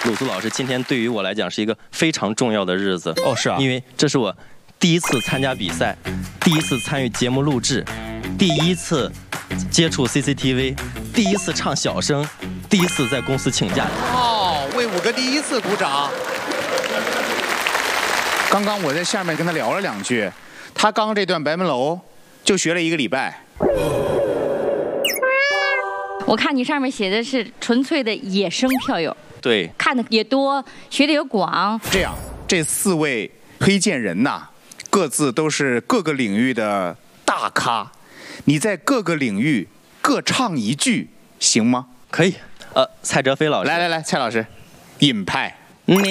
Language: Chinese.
鲁肃老师，今天对于我来讲是一个非常重要的日子。 哦，是啊， 因为这是我第一次参加比赛，第一次参与节目录制，第一次接触 CCTV， 第一次唱小生，第一次在公司请假。 哦，为5个第一次鼓掌。刚刚我在下面跟他聊了2句，他刚这段白门楼就学了1个礼拜。 我看你上面写的是纯粹的野生票友， 对， 看的也多，学的也广。 这样，这4位推荐人呐，各自都是各个领域的大咖，你在各个领域各唱一句，行吗？ 可以。蔡哲飞老师， 来，蔡老师，尹派。